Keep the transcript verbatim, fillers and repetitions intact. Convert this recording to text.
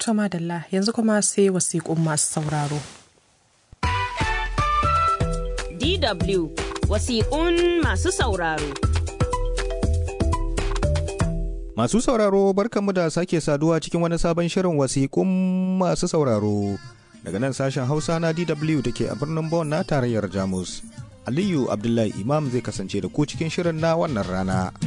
To madalla yanzu kuma sai wasiƙun masu sauraro. D W wasiƙun masu sauraro. Masu sauraro barkanmu da sake saduwa cikin wani sabon shirin wasiƙun masu sauraro daga nan sashen Hausa na D W da ke a birnin Bonn na tarayyar Jamus. Aliyu Abdullahi Imam zai kasance da ku cikin shirin na wannan rana.